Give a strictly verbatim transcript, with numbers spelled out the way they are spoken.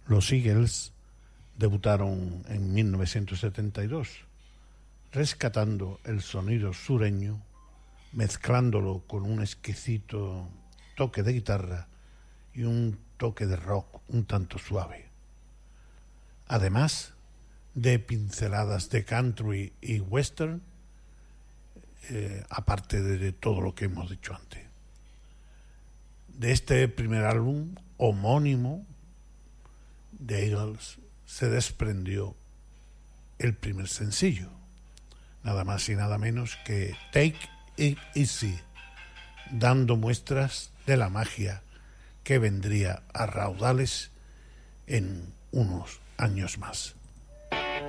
Los Eagles debutaron en mil novecientos setenta y dos, rescatando el sonido sureño, mezclándolo con un exquisito toque de guitarra y un toque de rock un tanto suave, además de pinceladas de country y western, eh, aparte de, de todo lo que hemos dicho antes. De este primer álbum homónimo de Eagles se desprendió el primer sencillo, nada más y nada menos que Take It Easy, dando muestras de la magia que vendría a raudales en unos años más.